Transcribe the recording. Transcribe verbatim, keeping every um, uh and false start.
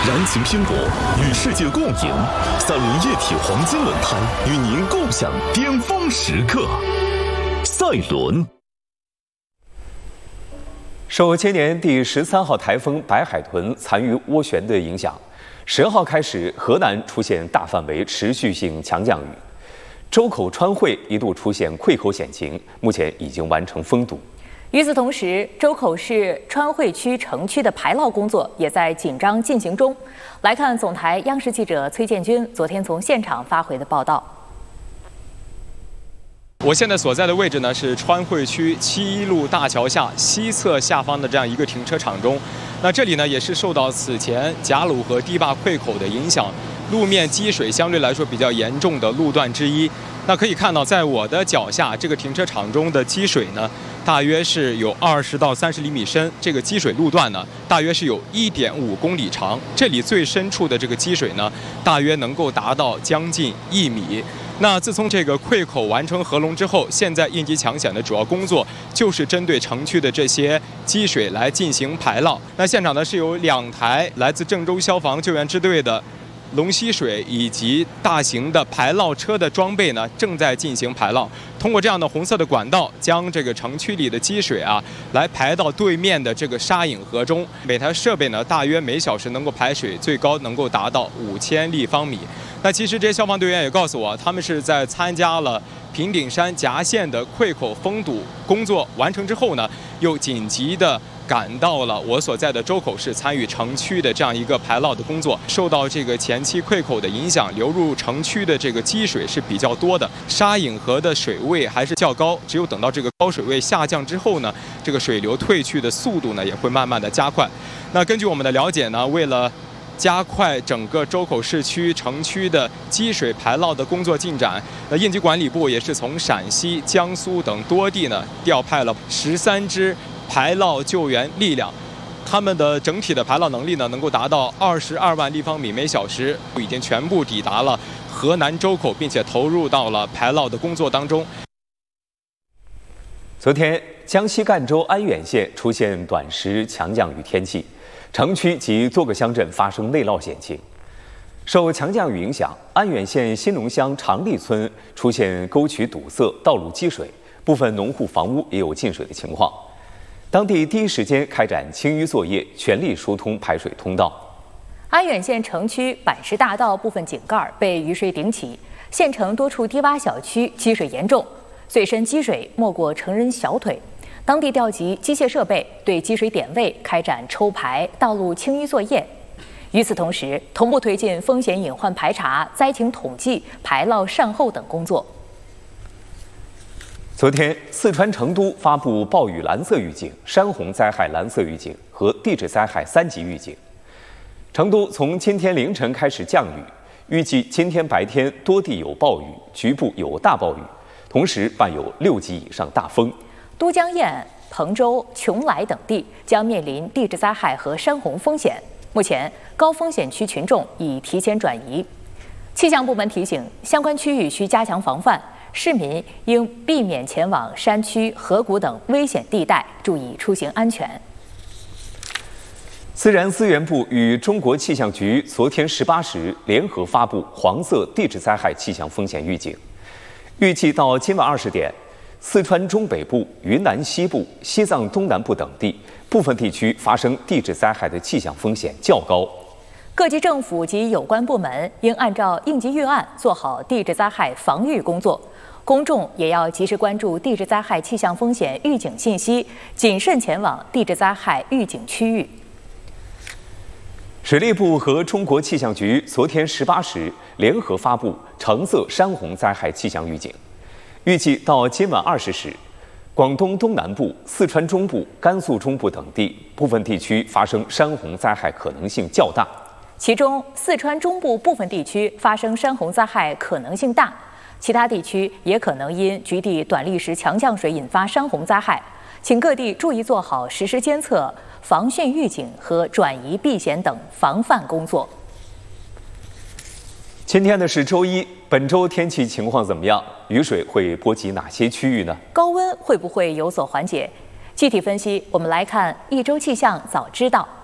燃情拼搏，与世界共赢。三菱液体黄金轮胎与您共享巅峰时刻。赛轮。 受今年第十三号台风白海豚残余涡旋的影响，十号开始河南出现大范围持续性强降雨，周口川汇一度出现溃口险情，目前已经完成封堵。 与此同时，周口市川汇区城区的排涝工作也在紧张进行中。来看总台央视记者崔建军昨天从现场发回的报道。 我现在所在的位置呢是川汇区七一路大桥下西侧下方的这样一个停车场中。那这里呢也是受到此前贾鲁河堤坝溃口的影响，路面积水相对来说比较严重的路段之一。那可以看到，在我的脚下这个停车场中的积水呢，大约是有二十到三十厘米深。这个积水路段呢，大约是有一点五公里长。这里最深处的这个积水呢，大约能够达到将近一米。那自从这个溃口完成合龙之后，现在应急抢险的主要工作就是针对城区的这些积水来进行排涝。那现场呢是有两台来自郑州消防救援支队的龙吸水以及大型的排涝车的装备呢，正在进行排涝。通过这样的红色的管道，将这个城区里的积水啊，来排到对面的这个沙隐河中。每台设备呢，大约每小时能够排水最高能够达到五千立方米。那其实这些消防队员也告诉我，他们是在参加了平顶山夹线的溃口封堵工作完成之后呢，又紧急的赶到了我所在的周口市，参与城区的这样一个排涝的工作。受到这个前期溃口的影响，流入城区的这个积水是比较多的，沙隐河的水位还是较高。只有等到这个高水位下降之后呢，这个水流退去的速度呢也会慢慢的加快。那根据我们的了解呢，为了加快整个周口市区城区的积水排涝的工作进展，那应急管理部也是从陕西、江苏等多地呢调派了十三支排涝救援力量，他们的整体的排涝能力呢能够达到二十二万立方米每小时，已经全部抵达了河南周口，并且投入到了排涝的工作当中。 昨天，江西赣州安远县出现短时强降雨天气，城区及多个乡镇发生内涝险情。受强降雨影响，安远县新农乡长利村出现沟渠堵塞、道路积水，部分农户房屋也有进水的情况。当地第一时间开展清淤作业，全力疏通排水通道。 安远县城区百石大道部分井盖被雨水顶起，县城多处低洼小区积水严重，最深积水没过成人小腿。当地调集机械设备，对积水点位开展抽排、道路清淤作业。与此同时，同步推进风险隐患排查、灾情统计、排涝善后等工作。 昨天，四川成都发布暴雨蓝色预警、山洪灾害蓝色预警和地质灾害三级预警。成都从今天凌晨开始降雨，预计今天白天多地有暴雨，局部有大暴雨，同时伴有六级以上大风。 都江堰、彭州、邛崃等地将面临地质灾害和山洪风险。目前，高风险区群众已提前转移。气象部门提醒，相关区域需加强防范，市民应避免前往山区、河谷等危险地带，注意出行安全。 自然资源部与中国气象局昨天十八时联合发布黄色地质灾害气象风险预警，预计到今晚二十点。四川中北部、云南西部、西藏东南部等地部分地区发生地质灾害的气象风险较高。 各级政府及有关部门应按照应急预案做好地质灾害防御工作，公众也要及时关注地质灾害气象风险预警信息，谨慎前往地质灾害预警区域。 水利部和中国气象局昨天十八时联合发布橙色山洪灾害气象预警。预计到今晚二十时，广东东南部、四川中部、甘肃中部等地部分地区发生山洪灾害可能性较大。 其中，四川中部部分地区发生山洪灾害可能性大，其他地区也可能因局地短历时强降水引发山洪灾害。请各地注意做好实时监测、防汛预警和转移避险等防范工作。 今天呢是周一，本周天气情况怎么样？雨水会波及哪些区域呢？ 高温会不会有所缓解？具体分析，我们来看一周气象早知道。